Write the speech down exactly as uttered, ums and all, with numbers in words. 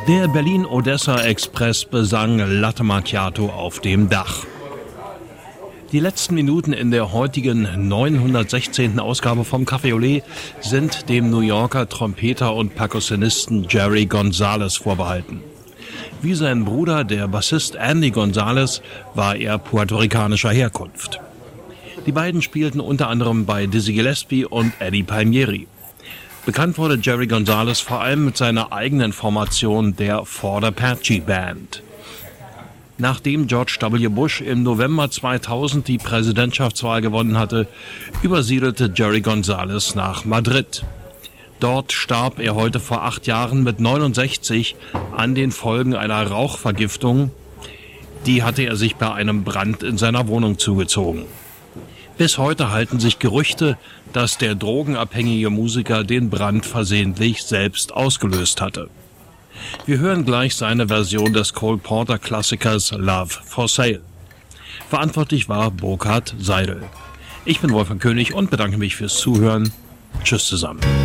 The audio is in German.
Der Berlin-Odessa-Express besang Latte Macchiato auf dem Dach. Die letzten Minuten in der heutigen neunhundertsechzehnten Ausgabe vom Café Olé sind dem New Yorker Trompeter und Perkussionisten Jerry Gonzalez vorbehalten. Wie sein Bruder, der Bassist Andy Gonzalez, war er puerto-ricanischer Herkunft. Die beiden spielten unter anderem bei Dizzy Gillespie und Eddie Palmieri. Bekannt wurde Jerry Gonzalez vor allem mit seiner eigenen Formation, der Fort Apache Band. Nachdem George W. Bush im November zweitausend die Präsidentschaftswahl gewonnen hatte, übersiedelte Jerry Gonzalez nach Madrid. Dort starb er heute vor acht Jahren mit neunundsechzig an den Folgen einer Rauchvergiftung. Die hatte er sich bei einem Brand in seiner Wohnung zugezogen. Bis heute halten sich Gerüchte, dass der drogenabhängige Musiker den Brand versehentlich selbst ausgelöst hatte. Wir hören gleich seine Version des Cole Porter-Klassikers Love for Sale. Verantwortlich war Burkhard Seidel. Ich bin Wolfgang König und bedanke mich fürs Zuhören. Tschüss zusammen.